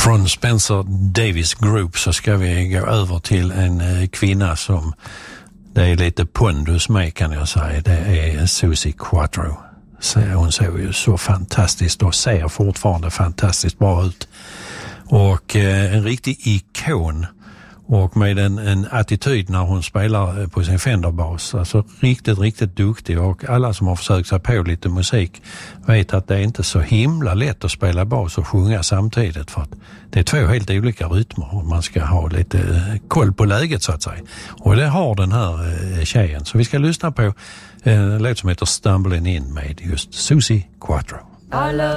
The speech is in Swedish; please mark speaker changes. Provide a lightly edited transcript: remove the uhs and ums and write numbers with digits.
Speaker 1: Från Spencer Davis Group så ska vi gå över till en kvinna som det är lite pondus med, kan jag säga. Det är Suzi Quatro. Hon ser ju så fantastiskt och ser fortfarande fantastiskt bra ut. Och en riktig ikon. Och med en attityd när hon spelar på sin Fender-bas. Alltså riktigt duktig. Och alla som har försökt sig på lite musik vet att det är inte så himla lätt att spela bas och sjunga samtidigt. För att det är två helt olika rytmer och man ska ha lite koll på läget, så att säga. Och det har den här tjejen. Så vi ska lyssna på en låt som heter Stumbling In med just Suzi Quatro.